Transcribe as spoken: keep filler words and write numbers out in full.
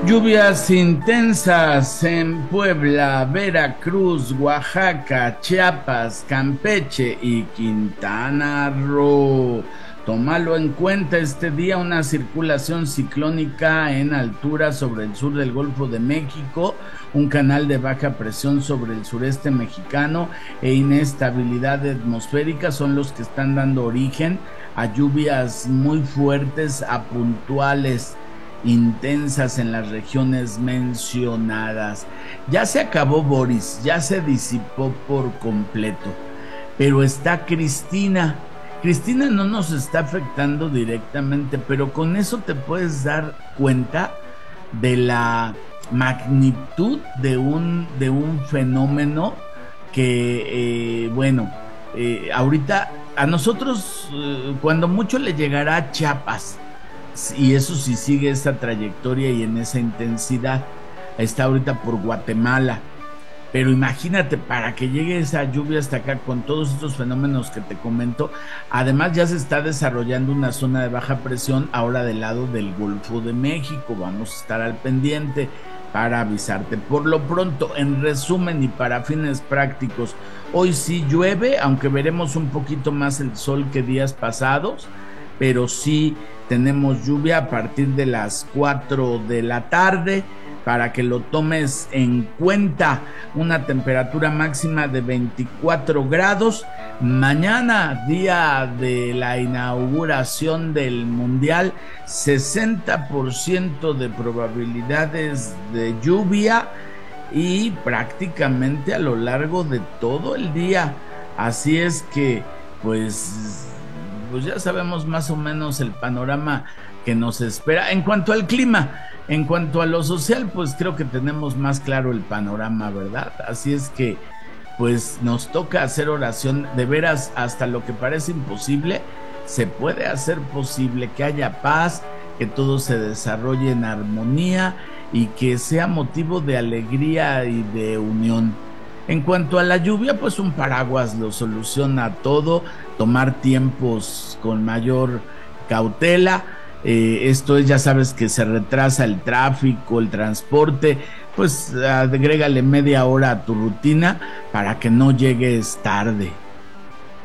Lluvias intensas en Puebla, Veracruz, Oaxaca, Chiapas, Campeche y Quintana Roo. Tómalo en cuenta este día, una circulación ciclónica en altura sobre el sur del Golfo de México, un canal de baja presión sobre el sureste mexicano e inestabilidad atmosférica son los que están dando origen a lluvias muy fuertes, a puntuales intensas en las regiones mencionadas. Ya se acabó Boris, ya se disipó por completo, pero está Cristina. Cristina no nos está afectando directamente, pero con eso te puedes dar cuenta de la magnitud de un, de un fenómeno que, eh, bueno, eh, ahorita a nosotros, eh, cuando mucho le llegará a Chiapas, y eso sí sigue esa trayectoria y en esa intensidad, está ahorita por Guatemala, pero imagínate, para que llegue esa lluvia hasta acá con todos estos fenómenos que te comento, además ya se está desarrollando una zona de baja presión ahora del lado del Golfo de México. Vamos a estar al pendiente para avisarte. Por lo pronto, en resumen y para fines prácticos, hoy sí llueve, aunque veremos un poquito más el sol que días pasados, pero sí tenemos lluvia a partir de las cuatro de la tarde, para que lo tomes en cuenta. Una temperatura máxima de veinticuatro grados. Mañana, día de la inauguración del Mundial, sesenta por ciento de probabilidades de lluvia y prácticamente a lo largo de todo el día. Así es que, pues, pues ya sabemos más o menos el panorama que nos espera. En cuanto al clima, en cuanto a lo social, pues creo que tenemos más claro el panorama, ¿verdad? Así es que, pues nos toca hacer oración. De veras, hasta lo que parece imposible, se puede hacer posible, que haya paz, que todo se desarrolle en armonía y que sea motivo de alegría y de unión. En cuanto a la lluvia, pues un paraguas lo soluciona todo. Tomar tiempos con mayor cautela. Eh, esto es, ya sabes que se retrasa el tráfico, el transporte, pues agrégale media hora a tu rutina para que no llegues tarde.